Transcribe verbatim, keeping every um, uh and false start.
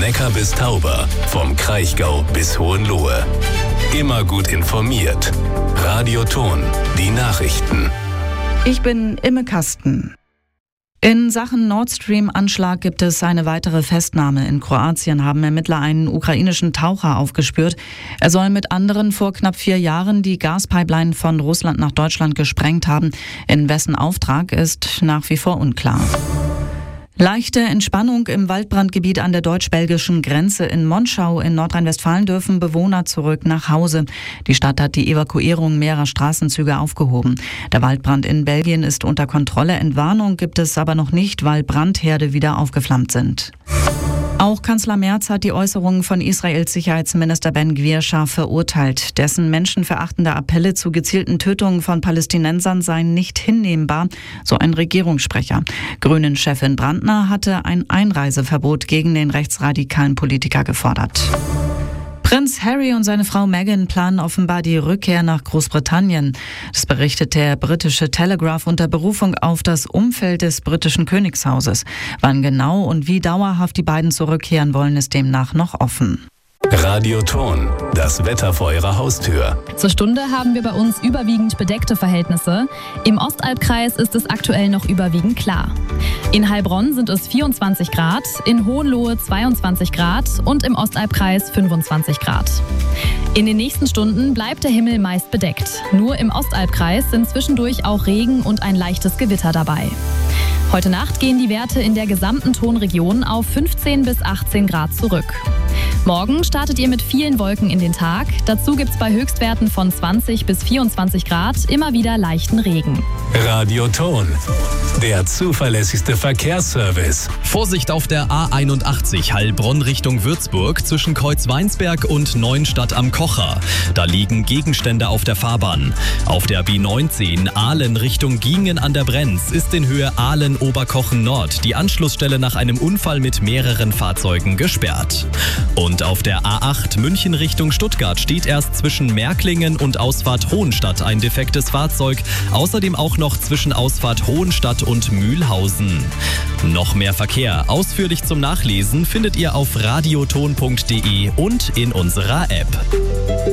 Neckar bis Tauber, vom Kraichgau bis Hohenlohe. Immer gut informiert. Radio Ton, die Nachrichten. Ich bin Imme Kasten. In Sachen Nord Stream-Anschlag gibt es eine weitere Festnahme. In Kroatien haben Ermittler einen ukrainischen Taucher aufgespürt. Er soll mit anderen vor knapp vier Jahren die Gaspipeline von Russland nach Deutschland gesprengt haben. In wessen Auftrag ist nach wie vor unklar. Leichte Entspannung im Waldbrandgebiet an der deutsch-belgischen Grenze. In Monschau in Nordrhein-Westfalen dürfen Bewohner zurück nach Hause. Die Stadt hat die Evakuierung mehrerer Straßenzüge aufgehoben. Der Waldbrand in Belgien ist unter Kontrolle. Entwarnung gibt es aber noch nicht, weil Brandherde wieder aufgeflammt sind. Auch Kanzler Merz hat die Äußerungen von Israels Sicherheitsminister Ben Gvir scharf verurteilt. Dessen menschenverachtende Appelle zu gezielten Tötungen von Palästinensern seien nicht hinnehmbar, so ein Regierungssprecher. Grünen-Chefin Brandner hatte ein Einreiseverbot gegen den rechtsradikalen Politiker gefordert. Prinz Harry und seine Frau Meghan planen offenbar die Rückkehr nach Großbritannien. Das berichtet der britische Telegraph unter Berufung auf das Umfeld des britischen Königshauses. Wann genau und wie dauerhaft die beiden zurückkehren wollen, ist demnach noch offen. Radio Ton, das Wetter vor Ihrer Haustür. Zur Stunde haben wir bei uns überwiegend bedeckte Verhältnisse. Im Ostalbkreis ist es aktuell noch überwiegend klar. In Heilbronn sind es vierundzwanzig Grad, in Hohenlohe zweiundzwanzig Grad und im Ostalbkreis fünfundzwanzig Grad. In den nächsten Stunden bleibt der Himmel meist bedeckt. Nur im Ostalbkreis sind zwischendurch auch Regen und ein leichtes Gewitter dabei. Heute Nacht gehen die Werte in der gesamten Tonregion auf fünfzehn bis achtzehn Grad zurück. Morgen startet ihr mit vielen Wolken in den Tag. Dazu gibt es bei Höchstwerten von zwanzig bis vierundzwanzig Grad immer wieder leichten Regen. Radio Ton, der zuverlässigste Verkehrsservice. Vorsicht auf der A einundachtzig Heilbronn Richtung Würzburg zwischen Kreuzweinsberg und Neuenstadt am Kocher. Da liegen Gegenstände auf der Fahrbahn. Auf der B neunzehn Ahlen Richtung Giengen an der Brenz ist in Höhe Ahlen-Oberkochen Nord die Anschlussstelle nach einem Unfall mit mehreren Fahrzeugen gesperrt. Und auf der A acht München Richtung Stuttgart steht erst zwischen Märklingen und Ausfahrt Hohenstadt ein defektes Fahrzeug. Außerdem auch noch zwischen Ausfahrt Hohenstadt und Mühlhausen. Noch mehr Verkehr ausführlich zum Nachlesen findet ihr auf radioton punkt de und in unserer App.